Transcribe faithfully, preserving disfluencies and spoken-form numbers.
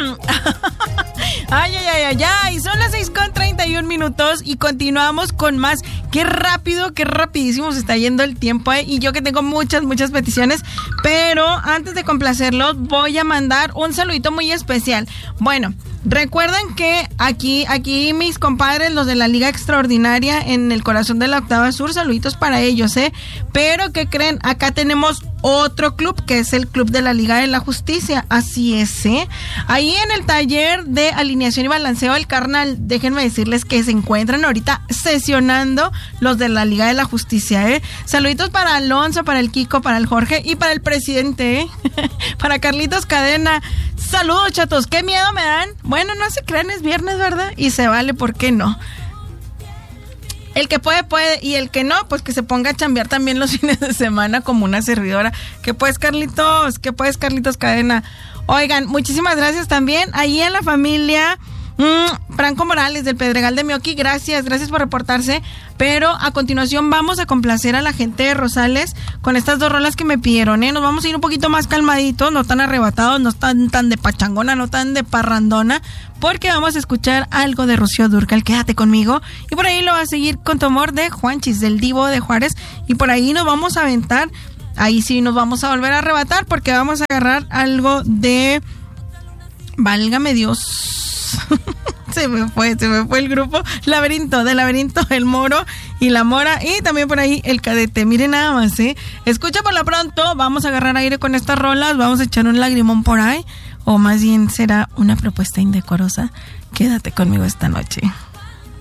Ay, ay, ay, ay, ay, son las seis con treinta y un minutos y continuamos con más. Qué rápido, qué rapidísimo se está yendo el tiempo, ¿eh? Y yo que tengo muchas, muchas peticiones, pero antes de complacerlos voy a mandar un saludito muy especial. Bueno, recuerden que aquí, aquí mis compadres, los de la Liga Extraordinaria en el corazón de la Octava Sur, saluditos para ellos, ¿eh? Pero, ¿qué creen? Acá tenemos otro club, que es el Club de la Liga de la Justicia, así es, ¿eh? Ahí en el taller de alineación y balanceo del carnal, déjenme decirles que se encuentran ahorita sesionando los de la Liga de la Justicia, ¿eh? Saluditos para Alonso, para el Kiko, para el Jorge y para el presidente, ¿eh? Para Carlitos Cadena. Saludos, chatos, qué miedo me dan. Bueno, no se crean, es viernes, ¿verdad? Y se vale, ¿por qué no? El que puede, puede, y el que no, pues que se ponga a chambear también los fines de semana como una servidora. ¿Qué puedes, Carlitos? ¿Qué puedes, Carlitos Cadena? Oigan, muchísimas gracias también. Ahí en la familia mmm, Franco Morales del Pedregal de Mioqui, gracias, gracias por reportarse. Pero a continuación vamos a complacer a la gente de Rosales con estas dos rolas que me pidieron, ¿eh? Nos vamos a ir un poquito más calmaditos, no tan arrebatados, no tan, tan de pachangona, no tan de parrandona, porque vamos a escuchar algo de Rocío Dúrcal, quédate conmigo. Y por ahí lo va a seguir con tu amor de Juanchis, del Divo de Juárez. Y por ahí nos vamos a aventar, ahí sí nos vamos a volver a arrebatar, porque vamos a agarrar algo de... Válgame Dios... Se me fue, se me fue el grupo Laberinto, de Laberinto, el Moro y la Mora, y también por ahí el Cadete. Miren nada más, ¿eh? Escucha por lo pronto, vamos a agarrar aire con estas rolas, vamos a echar un lagrimón por ahí, o más bien será una propuesta indecorosa. Quédate conmigo esta noche.